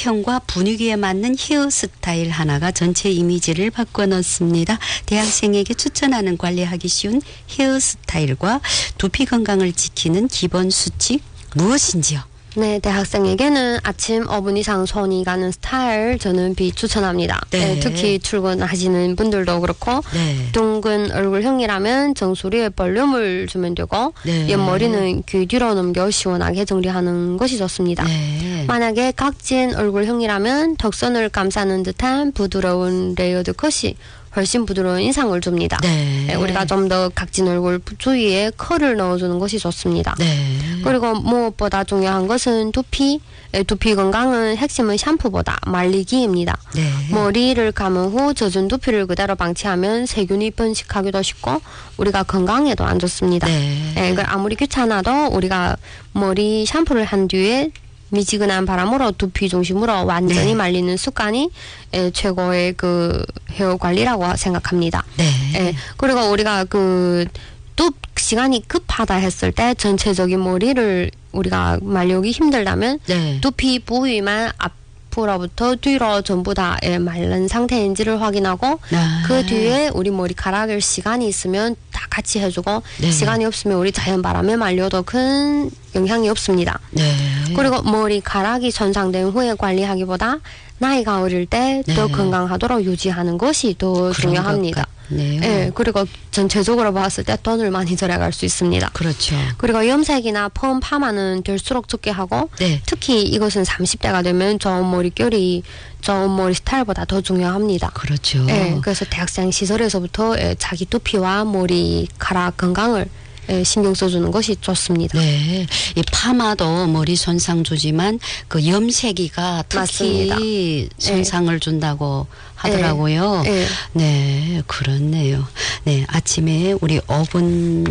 유행과 분위기에 맞는 헤어스타일 하나가 전체 이미지를 바꿔놓습니다. 대학생에게 추천하는 관리하기 쉬운 헤어스타일과 두피 건강을 지키는 기본 수칙 무엇인지요? 네, 대학생에게는 아침 5분 이상 손이 가는 스타일 저는 비추천합니다. 네. 특히 출근하시는 분들도 그렇고 네. 둥근 얼굴형이라면 정수리에 볼륨을 주면 되고 네. 옆머리는 귀 뒤로 넘겨 시원하게 정리하는 것이 좋습니다. 네. 만약에 각진 얼굴형이라면 턱선을 감싸는 듯한 부드러운 레이어드 컷이 훨씬 부드러운 인상을 줍니다. 네. 우리가 좀 더 각진 얼굴 주위에 컬을 넣어주는 것이 좋습니다. 네. 그리고 무엇보다 중요한 것은 두피 건강은 핵심은 샴푸보다 말리기입니다. 네. 머리를 감은 후 젖은 두피를 그대로 방치하면 세균이 번식하기도 쉽고 우리가 건강에도 안 좋습니다. 네. 아무리 귀찮아도 우리가 머리 샴푸를 한 뒤에 미지근한 바람으로 두피 중심으로 완전히 네. 말리는 습관이 최고의 그 헤어 관리라고 생각합니다. 네. 그리고 우리가 시간이 급하다 했을 때 전체적인 머리를 우리가 말리기 힘들다면 네. 두피 부위만 앞으로부터 뒤로 전부 다 마른 상태인지를 확인하고 그 뒤에 우리 머리카락을 시간이 있으면 다 같이 해주고 네. 시간이 없으면 우리 자연 바람에 말려도 큰 영향이 없습니다. 네. 그리고 머리카락이 손상된 후에 관리하기보다 나이가 어릴 때 더 네. 건강하도록 유지하는 것이 더 중요합니다. 네. 그리고 전체적으로 봤을 때 돈을 많이 절약할 수 있습니다. 그렇죠. 그리고 염색이나 펌 파마는 될수록 적게 하고 네. 특히 이것은 30대가 되면 좋은 머릿결이 좋은 머리 스타일보다 더 중요합니다. 그렇죠. 그래서 대학생 시절에서부터 자기 두피와 머리카락 건강을 신경 써주는 것이 좋습니다. 네, 이 파마도 머리 손상 주지만 그 염색이가 특히 맞습니다. 손상을 준다고 하더라고요. 네, 그렇네요. 네, 아침에 우리 5분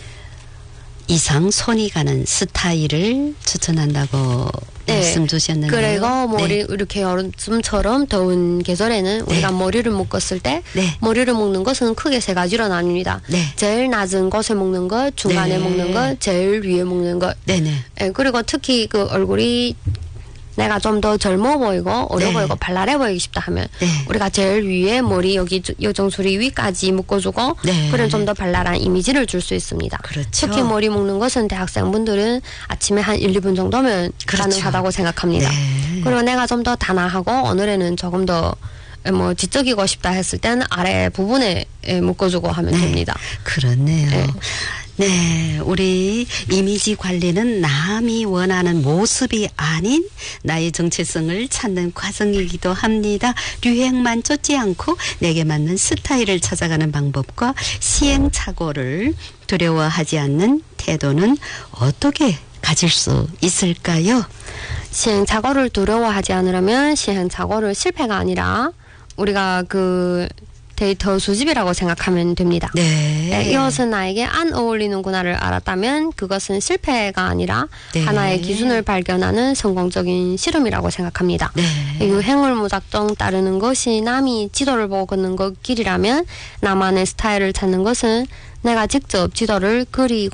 이상 손이 가는 스타일을 추천한다고 말씀 주셨는데요. 그리고 머리 네. 이렇게 여름처럼 더운 계절에는 우리가 머리를 묶었을 때 네. 머리를 묶는 것은 크게 세 가지로 나뉩니다. 네. 제일 낮은 곳에 묶는 것, 중간에 네. 묶는 것, 제일 위에 묶는 것. 네네. 그리고 특히 그 얼굴이 내가 좀 더 젊어 보이고 어려 네. 보이고 발랄해 보이고 싶다 하면 네. 우리가 제일 위에 머리 여기 요정수리 위까지 묶어주고 네. 그런 좀 더 발랄한 이미지를 줄 수 있습니다. 그렇죠. 특히 머리 묶는 것은 대학생분들은 아침에 한 1, 2분 정도면 그렇죠. 가능하다고 생각합니다. 네. 그리고 내가 좀 더 단아하고 오늘은 조금 더 지적이고 싶다 했을 때는 아래 부분에 묶어주고 하면 됩니다. 그렇네요. 네, 우리 이미지 관리는 남이 원하는 모습이 아닌 나의 정체성을 찾는 과정이기도 합니다. 유행만 쫓지 않고 내게 맞는 스타일을 찾아가는 방법과 시행착오를 두려워하지 않는 태도는 어떻게 가질 수 있을까요? 시행착오를 두려워하지 않으려면 시행착오를 실패가 아니라 우리가 데이터 수집이라고 생각하면 됩니다. 네. 이것은 나에게 안 어울리는구나를 알았다면 그것은 실패가 아니라 네. 하나의 기준을 발견하는 성공적인 실험이라고 생각합니다. 네. 유행을 무작정 따르는 것이 남이 지도를 보고 걷는 것 길이라면 나만의 스타일을 찾는 것은 내가 직접 지도를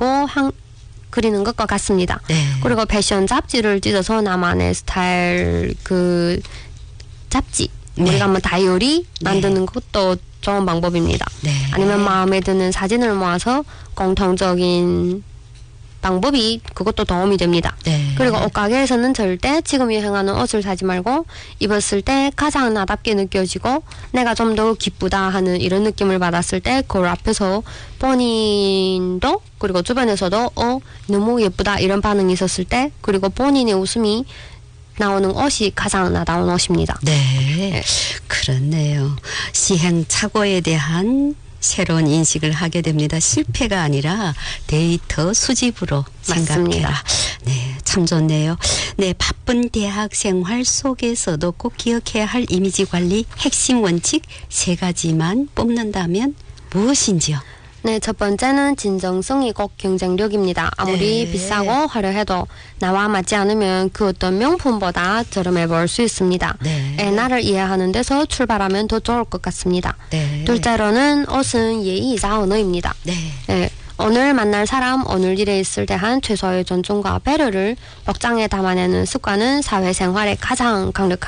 그리는 것과 같습니다. 네. 그리고 패션 잡지를 찢어서 나만의 스타일 잡지 우리가 한번 다이어리 만드는 것도 좋은 방법입니다. 네. 아니면 마음에 드는 사진을 모아서 공통적인 방법이 그것도 도움이 됩니다. 네. 그리고 옷가게에서는 절대 지금 유행하는 옷을 사지 말고 입었을 때 가장 나답게 느껴지고 내가 좀 더 기쁘다 하는 이런 느낌을 받았을 때 그 앞에서 본인도 그리고 주변에서도 너무 예쁘다 이런 반응이 있었을 때 그리고 본인의 웃음이 나오는 옷이 가장 나다운 옷입니다. 네, 그렇네요. 시행착오에 대한 새로운 인식을 하게 됩니다. 실패가 아니라 데이터 수집으로 생각해라. 네, 참 좋네요. 네, 바쁜 대학 생활 속에서도 꼭 기억해야 할 이미지 관리 핵심 원칙 3가지만 뽑는다면 무엇인지요? 네, 첫 번째는 진정성이 꼭 경쟁력입니다. 아무리 네. 비싸고 화려해도 나와 맞지 않으면 그 어떤 명품보다 저렴해 보일 수 있습니다. 네. 나를 이해하는 데서 출발하면 더 좋을 것 같습니다. 네. 둘째로는 옷은 예의이자 언어입니다. 네. 오늘 만날 사람, 오늘 일에 있을 대한 최소의 존중과 배려를 복장에 담아내는 습관은 사회생활에 가장 강력한